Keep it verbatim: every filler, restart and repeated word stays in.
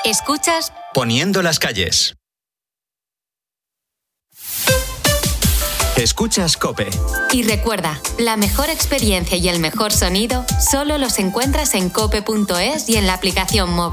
Escuchas Poniendo las calles. Escuchas COPE. Y recuerda, la mejor experiencia y el mejor sonido solo los encuentras en cope punto es y en la aplicación móvil.